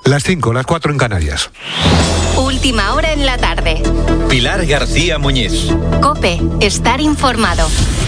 Las 5, las 4 en Canarias. Última hora en la tarde. Pilar García Muñiz. COPE, estar informado.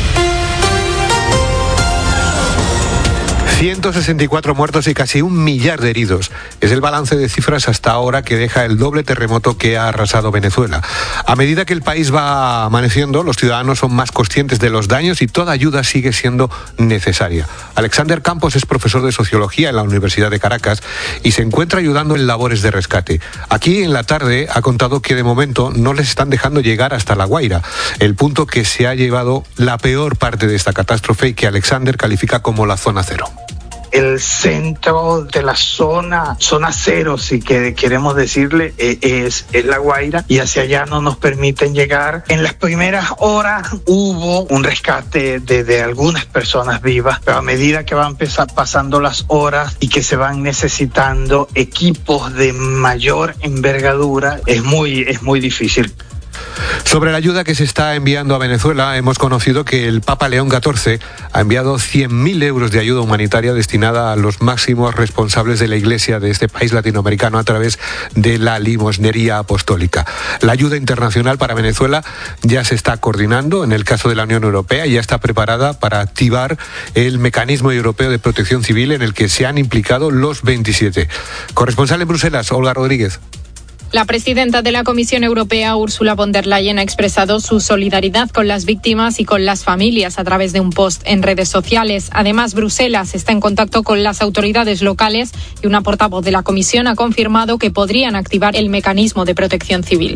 164 muertos y casi 1 millar de heridos. Es el balance de cifras hasta ahora que deja el doble terremoto que ha arrasado Venezuela. A medida que el país va amaneciendo, los ciudadanos son más conscientes de los daños y toda ayuda sigue siendo necesaria. Alexander Campos es profesor de Sociología en la Universidad de Caracas y se encuentra ayudando en labores de rescate. Aquí en la tarde ha contado que de momento no les están dejando llegar hasta La Guaira, el punto que se ha llevado la peor parte de esta catástrofe y que Alexander califica como la zona cero. El centro de la zona cero, si que queremos decirle, es La Guaira, y hacia allá no nos permiten llegar. En las primeras horas hubo un rescate de algunas personas vivas, pero a medida que van pasando las horas y que se van necesitando equipos de mayor envergadura, es muy difícil. Sobre la ayuda que se está enviando a Venezuela, hemos conocido que el Papa León XIV ha enviado 100.000 euros de ayuda humanitaria destinada a los máximos responsables de la Iglesia de este país latinoamericano a través de la limosnería apostólica. La ayuda internacional para Venezuela ya se está coordinando. En el caso de la Unión Europea, ya está preparada para activar el mecanismo europeo de protección civil en el que se han implicado los 27. Corresponsal en Bruselas, Olga Rodríguez. La presidenta de la Comisión Europea, Ursula von der Leyen, ha expresado su solidaridad con las víctimas y con las familias a través de un post en redes sociales. Además, Bruselas está en contacto con las autoridades locales y una portavoz de la Comisión ha confirmado que podrían activar el mecanismo de protección civil.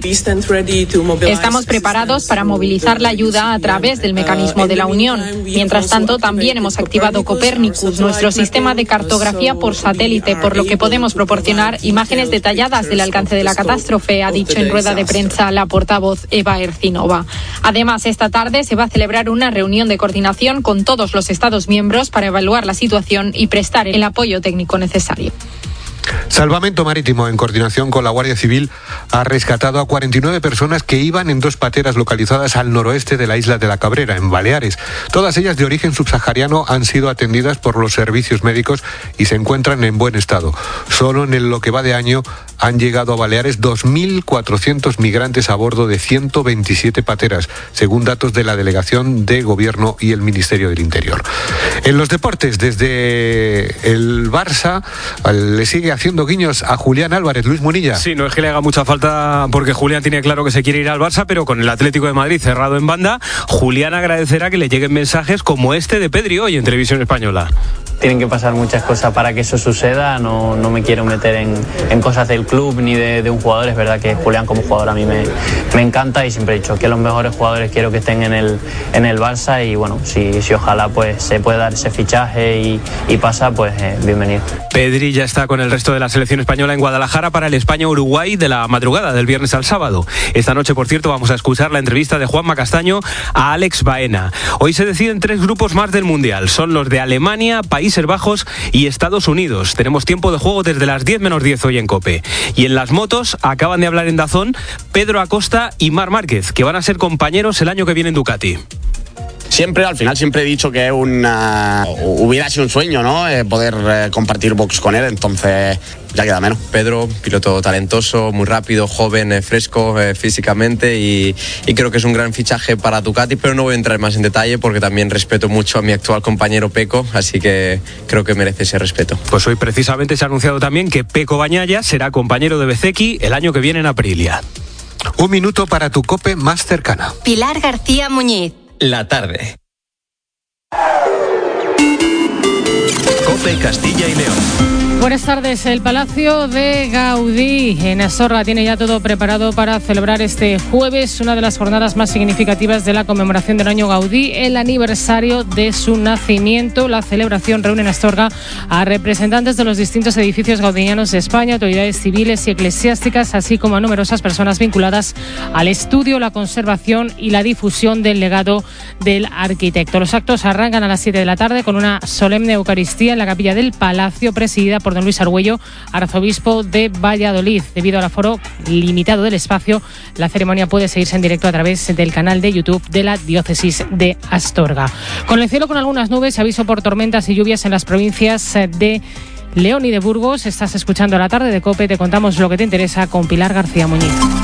Estamos preparados para movilizar la ayuda a través del mecanismo de la Unión. Mientras tanto, también hemos activado Copernicus, nuestro sistema de cartografía por satélite, por lo que podemos proporcionar imágenes detalladas del alcance de la catástrofe, ha dicho en rueda de prensa la portavoz Eva Ercinova. Además, esta tarde se va a celebrar una reunión de coordinación con todos los Estados miembros para evaluar la situación y prestar el apoyo técnico necesario. Salvamento Marítimo, en coordinación con la Guardia Civil, ha rescatado a 49 personas que iban en 2 pateras localizadas al noroeste de la isla de la Cabrera, en Baleares. Todas ellas de origen subsahariano han sido atendidas por los servicios médicos y se encuentran en buen estado. Solo en lo que va de año han llegado a Baleares 2.400 migrantes a bordo de 127 pateras, según datos de la Delegación de Gobierno y el Ministerio del Interior. En los deportes, desde el Barça le sigue haciendo guiños a Julián Álvarez. Luis Munilla. Sí, no es que le haga mucha falta porque Julián tiene claro que se quiere ir al Barça, pero con el Atlético de Madrid cerrado en banda, Julián agradecerá que le lleguen mensajes como este de Pedri hoy en Televisión Española. Tienen que pasar muchas cosas para que eso suceda. No me quiero meter en cosas del club ni de un jugador. Es verdad que Julián como jugador a mí me encanta y siempre he dicho que los mejores jugadores quiero que estén en el Barça y bueno, si ojalá pues se puede dar ese fichaje y pasa, pues bienvenido. Pedri ya está con el resto de la selección española en Guadalajara para el España-Uruguay de la madrugada del viernes al sábado. Esta noche, por cierto, vamos a escuchar la entrevista de Juanma Castaño a Alex Baena. Hoy se deciden 3 grupos más del Mundial. Son los de Alemania, Países Bajos y Estados Unidos. Tenemos tiempo de juego desde las 10 menos 10 hoy en COPE. Y en las motos acaban de hablar en DAZN Pedro Acosta y Marc Márquez, que van a ser compañeros el año que viene en Ducati. Al final siempre he dicho que hubiera sido un sueño, ¿no? Poder compartir box con él, entonces ya queda menos. Pedro, piloto talentoso, muy rápido, joven, fresco físicamente y creo que es un gran fichaje para Ducati, pero no voy a entrar más en detalle porque también respeto mucho a mi actual compañero Peco, así que creo que merece ese respeto. Pues hoy precisamente se ha anunciado también que Peco Bagnaia será compañero de Bezzecchi el año que viene en Aprilia. 1 minuto para tu COPE más cercana. Pilar García Muñiz. La tarde. COPE Castilla y León. Buenas tardes. El Palacio de Gaudí en Astorga tiene ya todo preparado para celebrar este jueves una de las jornadas más significativas de la conmemoración del año Gaudí, el aniversario de su nacimiento. La celebración reúne en Astorga a representantes de los distintos edificios gaudinianos de España, autoridades civiles y eclesiásticas, así como a numerosas personas vinculadas al estudio, la conservación y la difusión del legado del arquitecto. Los actos arrancan a las 7 de la tarde con una solemne Eucaristía en la capilla del Palacio, presidida por don Luis Argüello, arzobispo de Valladolid. Debido al aforo limitado del espacio, la ceremonia puede seguirse en directo a través del canal de YouTube de la Diócesis de Astorga. Con el cielo con algunas nubes, aviso por tormentas y lluvias en las provincias de León y de Burgos. Estás escuchando La Tarde de COPE, te contamos lo que te interesa con Pilar García Muñiz.